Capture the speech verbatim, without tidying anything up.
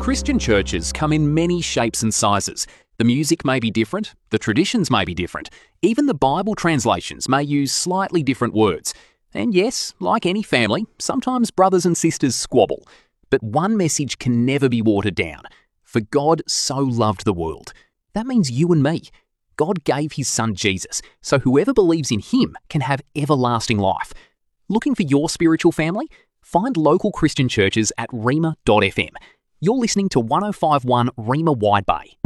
Christian churches come in many shapes and sizes. The music may be different, the traditions may be different, even the Bible translations may use slightly different words. And yes, like any family, sometimes brothers and sisters squabble. But one message can never be watered down. For God so loved the world. That means you and me. God gave his son Jesus, so whoever believes in him can have everlasting life. Looking for your spiritual family? Find local Christian churches at rhema dot f m. You're listening to one oh five point one Rhema Wide Bay.